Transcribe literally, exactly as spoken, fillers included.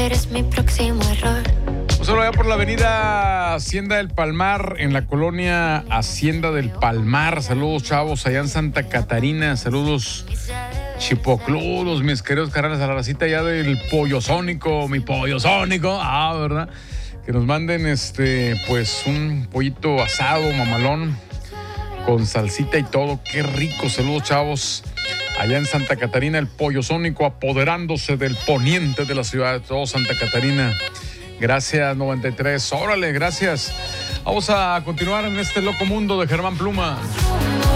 eres mi próximo error. Un saludo allá por la avenida Hacienda del Palmar, en la colonia Hacienda del Palmar. Saludos, chavos, allá en Santa Catarina. Saludos, chipocludos, mis queridos carnales, a la racita allá del Pollo Sónico, mi Pollo Sónico. Ah, ¿verdad? Que nos manden, este, pues, un pollito asado, mamalón, con salsita y todo. Qué rico. Saludos, chavos. Allá en Santa Catarina, el Pollo Sónico apoderándose del poniente de la ciudad de todo Santa Catarina. Gracias, noventa y tres. Órale, gracias. Vamos a continuar en este loco mundo de Germán Pluma.